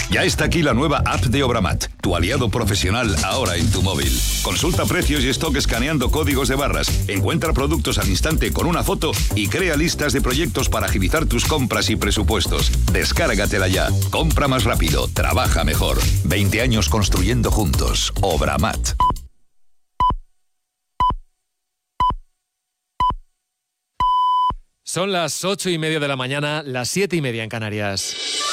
Ya está aquí la nueva app de Obramat, tu aliado profesional ahora en tu móvil. Consulta precios y stock escaneando códigos de barras, encuentra productos al instante con una foto y crea listas de proyectos para agilizar tus compras y presupuestos. Descárgatela ya. Compra más rápido, trabaja mejor. 20 años construyendo juntos. Obramat. Son las 8:30 de la mañana, las 7:30 en Canarias.